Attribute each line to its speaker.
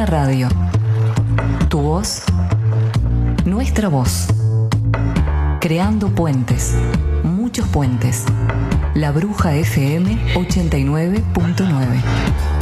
Speaker 1: Bruja Radio. Tu voz, nuestra voz. Creando puentes, muchos puentes. La Bruja FM 89.9.